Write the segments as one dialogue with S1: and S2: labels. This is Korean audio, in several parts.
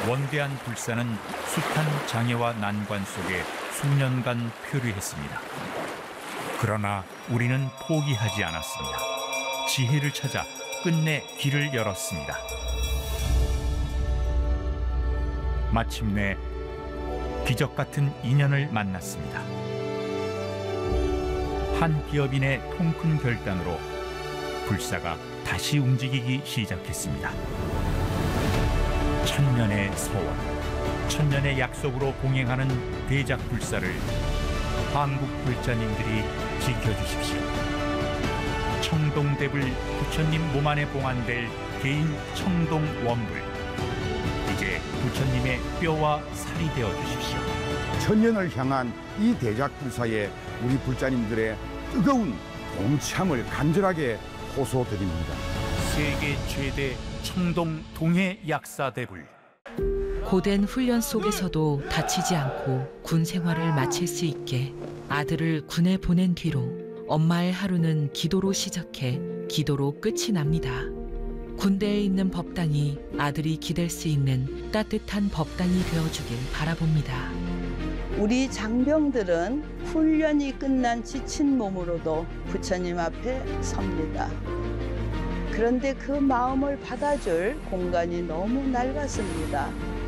S1: 원대한 불사는 숱한 장애와 난관 속에 수년간 표류했습니다. 그러나 우리는 포기하지 않았습니다. 지혜를 찾아 끝내 길을 열었습니다. 마침내 기적 같은 인연을 만났습니다. 한 기업인의 통큰 결단으로 불사가 다시 움직이기 시작했습니다. 천년의 서원, 천년의 약속으로 봉행하는 대작불사를 한국 불자님들이 지켜주십시오. 청동대불 부처님 몸 안에 봉안될 개인 청동원불, 이제 부처님의 뼈와 살이 되어 주십시오.
S2: 천년을 향한 이 대작불사에 우리 불자님들의 뜨거운 동참을 간절하게 호소드립니다.
S1: 세계 최대 청동 동해 약사대불.
S3: 고된 훈련 속에서도 다치지 않고 군 생활을 마칠 수 있게 아들을 군에 보낸 뒤로 엄마의 하루는 기도로 시작해 기도로 끝이 납니다. 군대에 있는 법당이 아들이 기댈 수 있는 따뜻한 법당이 되어주길 바라봅니다.
S4: 우리 장병들은 훈련이 끝난 지친 몸으로도 부처님 앞에 섭니다. 그런데 그 마음을 받아줄 공간이 너무 낡았습니다.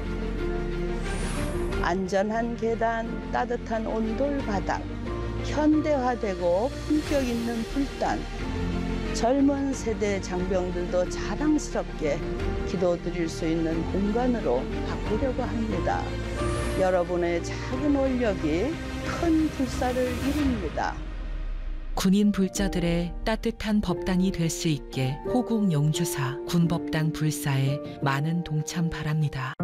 S4: 안전한 계단, 따뜻한 온돌 바닥, 현대화되고 품격 있는 불단, 젊은 세대 장병들도 자랑스럽게 기도드릴 수 있는 공간으로 바꾸려고 합니다. 여러분의 작은 원력이 큰 불사를 이룹니다.
S3: 군인 불자들의 따뜻한 법당이 될 수 있게 호국 영주사 군법당 불사에 많은 동참 바랍니다.